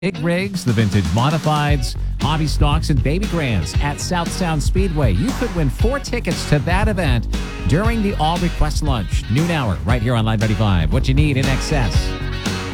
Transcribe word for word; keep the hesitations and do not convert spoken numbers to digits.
Big rigs, the vintage modifieds, hobby stocks, and baby grands at South Sound Speedway. You could win four tickets to that event during the All Request Lunch, noon hour, right here on Live ninety-five. What you need in excess.